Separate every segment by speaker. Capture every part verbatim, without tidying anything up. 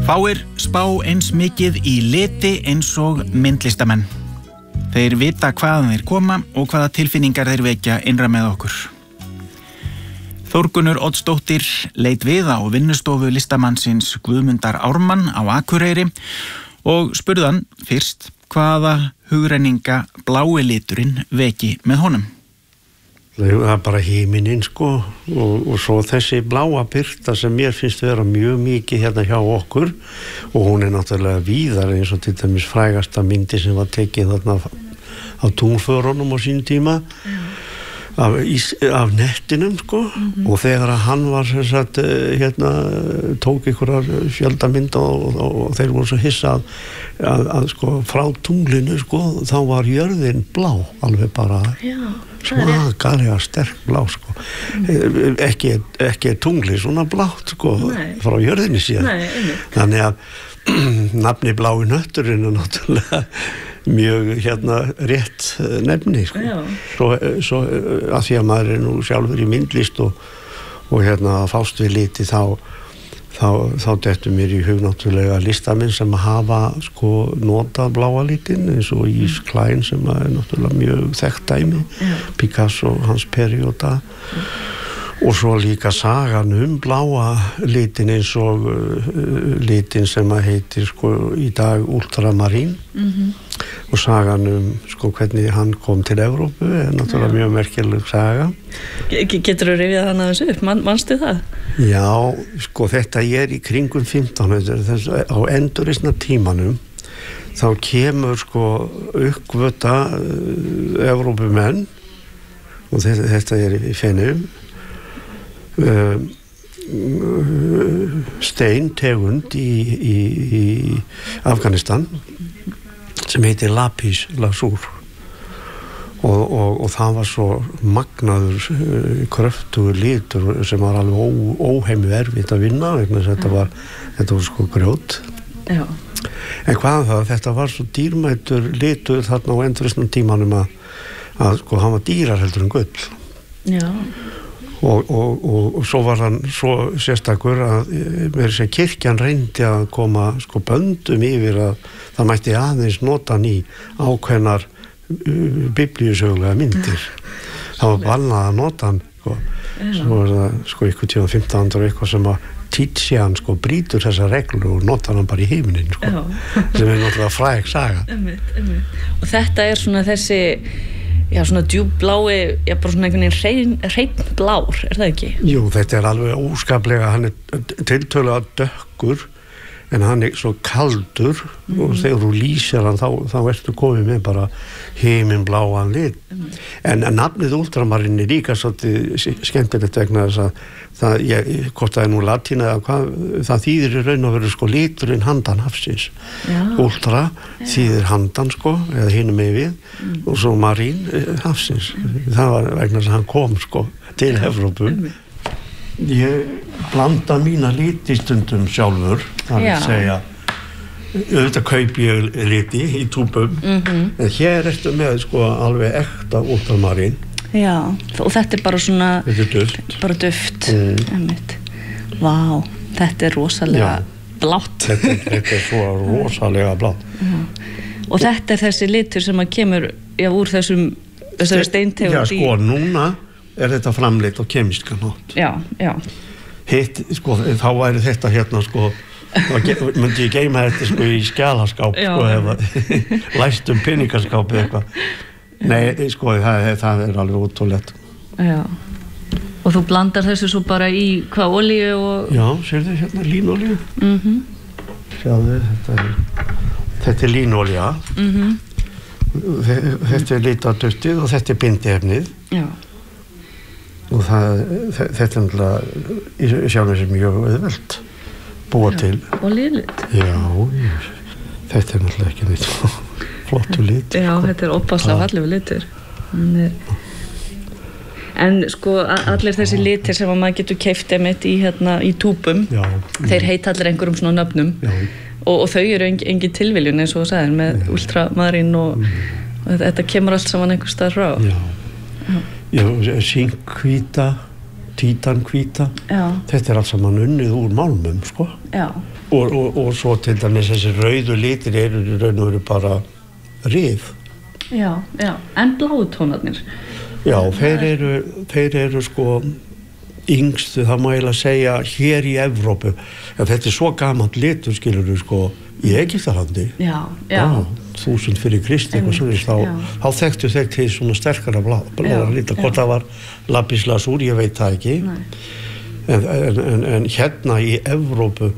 Speaker 1: Spáir spá eins mikið í liti eins og myndlistamenn. Þeir vita hvaðan þeir koma og hvaða tilfinningar þeir vekja innra með okkur. Þórgunnur Oddsdóttir leit við á vinnustofu listamannsins Guðmundar Ármann á Akureyri og spurði hann fyrst hvaða hugrenninga blái liturinn veki með honum.
Speaker 2: Það er bara himinin sko og, og svo þessi bláa birta sem mér finnst vera mjög mikið hérna hjá okkur og hún er náttúrulega víðar eins og til dæmis frægasta myndi sem var tekið þarna á Túnförunum á sín tíma mm. af, ís, af nettinum sko mm-hmm. og þegar hann var sem sagt hérna tók einhverjar fjöldamynd og, og, og þeir voru svo hissa að, að, að sko frá tunglinu sko þá var jörðin blá alveg bara Já. Svakalega sterk blá sko mm. ekki, ekki tungli svona blátt sko Nei. Frá jörðinni síðan Nei, þannig að nafni blái hnötturinn er náttúrulega mjög hérna rétt nefni sko svo, svo að því að maður er nú sjálfur í myndlist og, og hérna fást við liti þá þá, þá dettur mér í hug náttúrulega listamenn sem hafa sko notað bláa litin eins og Yves Klein sem er náttúrulega mjög þekkt dæmi yeah. Picasso, hans perioda yeah. og svo líka sagan um bláa litin eins og uh, litin sem að heitir sko í dag ultramarín mm-hmm. og sagan um sko hvernig hann kom til Evrópu er náttúrulega yeah. mjög merkileg saga.
Speaker 3: Getur þú rifjað hann aðeins upp? Man, manstu það?
Speaker 2: Já, sko þetta er í kringum fimmtán hundruð þess á endurreisna tímanum þá kemur sko uppgöta uh, Evrópumenn og þetta, þetta er í Feneyjum uh, steintegund í, í, í Afganistan sem heitir lapis lazuli og, og, og það var svo magnaður uh, kröftugur litur sem var alveg ó, óheimju erfitt að vinna vegna þess að þetta var, þetta var sko grjót Já. En hvað það, þetta var svo dýrmætur litur þarna á endurreisnum tímanum að, að sko hann var dýrar heldur en gull Já. Og, og, og, og svo var hann svo sérstakur að mér sé kirkjan reyndi að koma sko böndum yfir að það mætti aðeins nota hann í ákveðnar biblíusögulega myndir það var bannað að nota hann sko. Svo var það sko ykkur tíma fimmtán hundruð eitthvað sem að Tizian sko brýtur þessa reglu og notar hann bara í heiminin sko sem er náttúrulega fræg saga
Speaker 3: einmitt, einmitt. Og þetta er svona þessi já svona djúpblái já bara svona einhvern veginn hrein, hreinn blár er það ekki?
Speaker 2: Jú þetta er alveg óskaplega hann er tiltölulega dökkur en hann er svo kaldur mm. og þegar þú lýsir hann þá, þá ertu komið með bara himinbláan lit mm. en nafnið ultramarín er líka svolítið skemmtilegt vegna þess að það, ég, hvort það er nú latína eða hvað, það þýðir í raun og veru sko liturinn handan hafsins Já. Ultra Já. Þýðir handan sko eða hinum með við mm. og svo marín hafsins mm. það var vegna þess að hann kom sko til Evrópu mm. Ég blanda mína liti stundum sjálfur, það vil segja auðvitað kaupi ég liti í túbum mm-hmm. en hér ertu með sko alveg ekta ultramarín
Speaker 3: Já, og þetta er bara svona
Speaker 2: þetta er duft
Speaker 3: bara duft mm. Vá, þetta er rosalega Já. Blátt
Speaker 2: þetta, þetta er svo rosalega blátt
Speaker 3: Já. Og þetta er þessi litur sem að kemur já, úr þessum, þessari steintegund
Speaker 2: Já, sko, núna er þetta framleitt á kemískan hátt
Speaker 3: Já, já
Speaker 2: Hitt, sko, þá væri þetta hérna sko myndi ég geyma þetta sko í skjalaskáp sko eða læstum peningaskáp eða eitthvað Nei, sko, það, það er alveg ótrúlegt
Speaker 3: Já Og þú blandar þessu svo bara í hvað olíu og
Speaker 2: Já, sérðu hérna línolíu
Speaker 3: Mhm
Speaker 2: Sjáðu, þetta er þetta er línolía
Speaker 3: Mhm
Speaker 2: Þetta er litadustið og þetta er bindiefnið
Speaker 3: Já
Speaker 2: og það, þetta er náttúrulega sjálfur sem mjög auðvelt búa Já, til
Speaker 3: og liðlut
Speaker 2: Já, ég, þetta er náttúrulega ekki neitt flottu lit
Speaker 3: Já, sko. Þetta er opaslega fallegu litur er... En sko allir þessi litir sem að maður getur keypt einmitt í, hérna, í túbum
Speaker 2: Já,
Speaker 3: þeir heita allir einhverjum svona nöfnum og, og þau eru engin, engin tilviljun eins og þú sagðir með Já. Ultramarín og, mm. og þetta kemur allt saman einhvers staðar frá
Speaker 2: Já, Já. Já, sinkhvíta, títanhvíta, þetta er allt saman unnið úr málmum, sko.
Speaker 3: Já.
Speaker 2: og, og, og svo til dæmis þessi rauðu litir eru raun og veru bara rif.
Speaker 3: Já, já, en bláu tónarnir.
Speaker 2: Já, þeir eru, þeir eru sko yngstu, það má eiginlega segja hér í Evrópu, en þetta er svo gamalt litur, skilur þú sko, í Egyptalandi.
Speaker 3: Já, já.
Speaker 2: Á, þúsund fyrir Kristi, eitthvað svona, þá, þá þekktu þeir til svona sterkara blá, blára lita, hvort það var lapis lazuli, ég veit það ekki. En, en, en, en hérna í Evrópu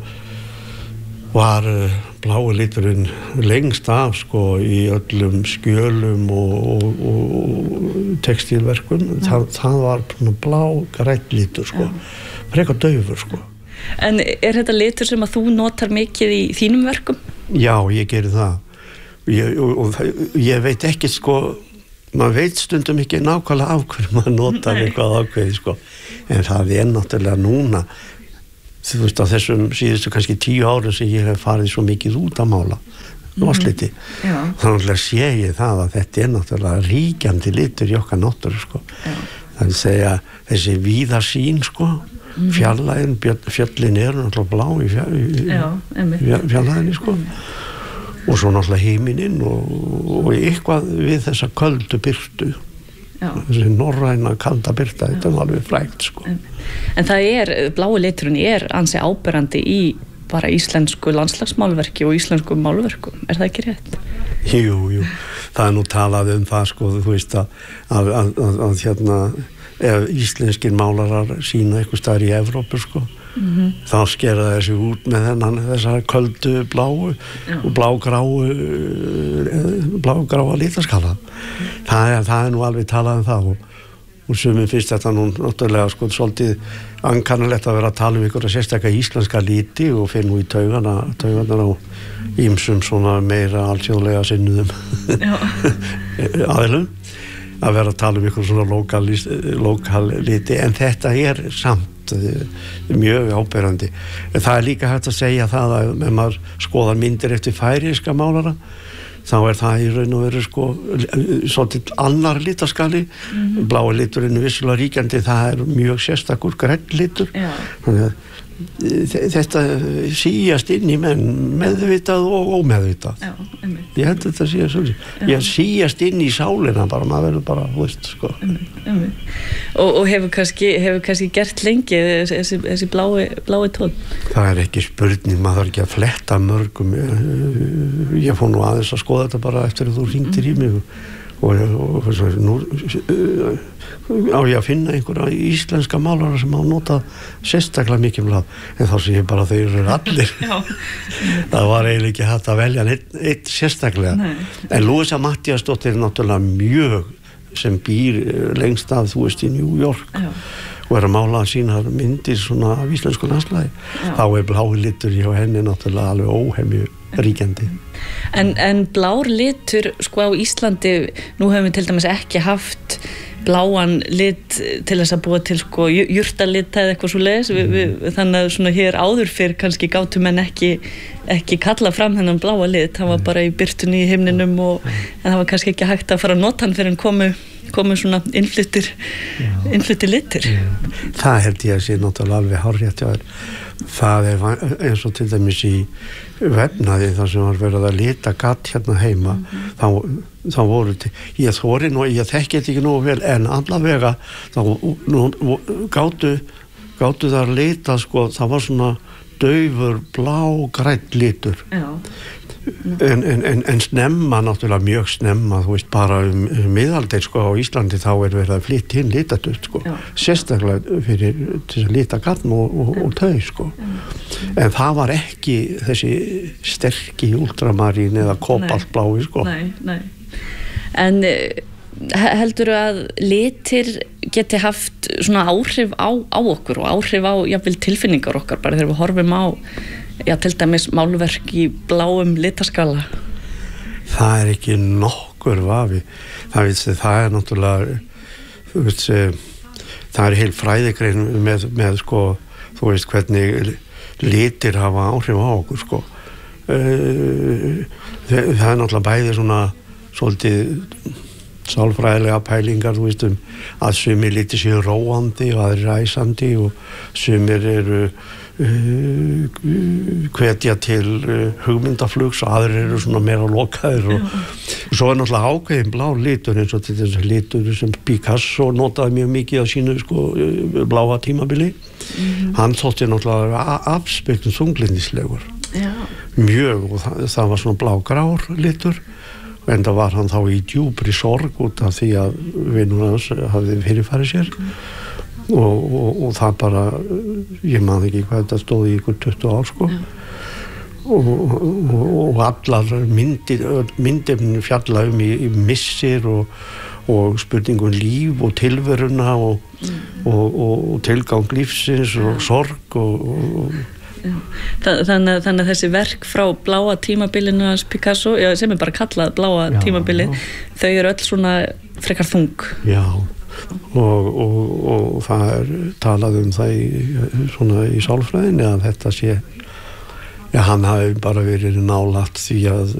Speaker 2: var blái liturinn lengst af sko í öllum skjölum og, og, og textílverkum. Það, það var blá grænn litur sko, frekar daufur sko.
Speaker 3: En er þetta litur sem að þú notar mikið í þínum verkum?
Speaker 2: Já, ég geri það. Ég, og, og ég veit ekki sko, maður veit stundum ekki nákvæmlega af hverju maður notar eitthvað ákveði sko, en það er náttúrulega núna, þú veist, á þessum síðustu kannski tíu árum sem ég hef farið svo mikið út að mála losliti, mm-hmm. þannig að sé ég það að þetta er náttúrulega ríkjandi litur í okkar náttúru sko. Það er segja þessi víðarsýn sko, mm-hmm. fjarlægin, fjöllin eru náttúrulega blá í, fjall, í fjarlæginni sko, og svo náttúrulega himinin og, og eitthvað við þessa köldu birtu. Já. Þessi norræna kalda birta, þetta er alveg frægt sko.
Speaker 3: En, en það er, blái liturinn er ansi áberandi í bara íslensku landslagsmálverki og íslensku málverkum, er það ekki rétt?
Speaker 2: Jú, jú, það er nú talað um það sko, þú veist að, að, að, að, að hérna, ef íslenskir málarar sína eitthvað staðar í Evrópu sko, mm-hmm. þá skera þessi út með þennan þessar köldu bláu Já. og blágráu blágráa litaskala. Mm. Það, er, það er nú alveg talað um það og, og sumum finnst þetta nú náttúrulega sko svolítið ankannalegt að vera að tala um ykkur að sérstaklega íslenska liti og fyrir nú í taugana, taugana á ýmsum svona meira alþjóðlega sinnuðum aðilum að vera að tala um ykkur svona lokal, lokal liti, en þetta er samt mjög áberandi. Það er líka hægt að segja það að ef maður skoðar myndir eftir færiska málara, þá er það í raun og veru sko svolítið annar litaskali, mm-hmm. blái liturinn vissulega ríkjandi, það er mjög sérstakur grænn litur. Já. Þannig að þetta síjast inn í menn meðvitað og ómeðvitað. Já, einmitt. Ég held að þetta síjast inn, ég síjast inn í sálina bara, maður verður bara, þú veist, sko.
Speaker 3: Einmitt, einmitt. Og, og hefur kannski, hefur kannski gert lengi þessi, þessi blái, blái tón?
Speaker 2: Það er ekki spurning, maður þarf ekki að fletta mörgum. Ég, ég fór nú aðeins að skoða þetta bara eftir að þú hringtir í mig og, og, og svo, nú á ég að finna einhverja íslenska málara sem á nota sérstaklega mikið blað, en þá sé ég bara að þeir eru allir það var eiginlega ekki hægt að velja eitt, eitt sérstaklega. Nei. En Louisa Matthíasdóttir er náttúrulega mjög sem býr lengst af, þú veist, í New York. Já. Og er að mála sínar myndir svona af íslensku landslagi. Þá er blái litur hjá henni náttúrulega alveg óhemju ríkjandi.
Speaker 3: En, en blár litur sko á Íslandi, nú höfum við til dæmis ekki haft bláan lit til þess að búa til sko jurtalit eða eitthvað svo leiðis, mm. við, við, þannig að svona hér áður fyrr kannski gátu menn ekki, ekki kalla fram þennan bláa lit, hann var bara í birtunni í himninum og en það var kannski ekki hægt að fara að nota hann fyrir en komu komu svona innfluttir innfluttir litir.
Speaker 2: Það held ég að sé náttúrulega alveg hárrétt hjá þér. Það er eins og til dæmis í vefnaði þar sem var verið að lita gatt hérna heima, mm-hmm. þá, þá voru til, ég þori nú, ég þekki þetta ekki nógu vel, en allavega þá nú, gátu gátu þar lita sko, það var svona daufur blá grænn litur. Já. En, en, en, en snemma, náttúrulega mjög snemma, þú veist, bara um, um miðaldir sko á Íslandi, þá er verið að flytta inn litaduft sko, Já. Sérstaklega fyrir til að lita garn og, og, og tau sko. Já. En það var ekki þessi sterki ultramarín eða kobaltblái sko.
Speaker 3: Nei, nei. En heldurðu að litir geti haft svona áhrif á, á okkur og áhrif á jafnvel tilfinningar okkar bara þegar við horfum á já, til dæmis málverk í bláum litaskala?
Speaker 2: Það er ekki nokkur vafi. Það, veist, það er náttúrulega, þú veist, það er heil fræðigrein með, með sko, þú veist, hvernig litir hafa áhrif á okkur, sko. Það er náttúrulega bæði svona, svolítið sálfræðilega pælingar, þú veist, um að sumir litir séu róandi og aðrir æsandi og sumir eru uh, hvetja til uh, hugmyndaflugs og aðrir eru svona meira lokaðir og, og svo er náttúrulega ákveðin blár litur eins og til þessi litur sem Picasso notaði mjög mikið á sínu sko, bláa tímabili mm-hmm. hann þótti náttúrulega afspiltum þunglindislegur mjög og það, það var svona blágrár litur en það var hann þá í djúpri sorg út af því að vinur hans hafði fyrirfarið sér mm. og, og, og það bara ég man ekki hvað þetta stóð í ykkur tuttugu ár sko mm. og, og, og allar myndir myndir fjalla um í, í missir og, og spurningum líf og tilveruna og, mm. og, og, og tilgang lífsins og sorg og, og
Speaker 3: Þannig, þannig að þessi verk frá bláa tímabilinu hans Picasso, já, sem er bara kallað bláa já, tímabili, já. Þau eru öll svona frekar þung.
Speaker 2: Já, og, og, og það er talað um það í, svona í sálfræðinni að þetta sé, já, hann hafi bara verið nálægt því að